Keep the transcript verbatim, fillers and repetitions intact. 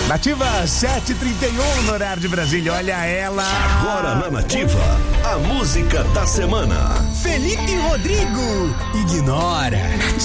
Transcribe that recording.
Nativa sete e trinta e um no horário de Brasília, olha ela. Agora na Nativa, a música da semana. Felipe Rodrigo, ignora.